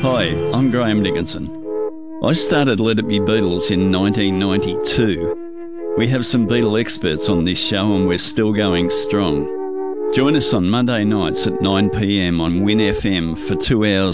Hi, I'm Graham Dickinson. I started Let It Be Beatles in 1992. We have some Beatle experts on this show and we're still going strong. Join us on Monday nights at 9 p.m. on Win FM for 2 hours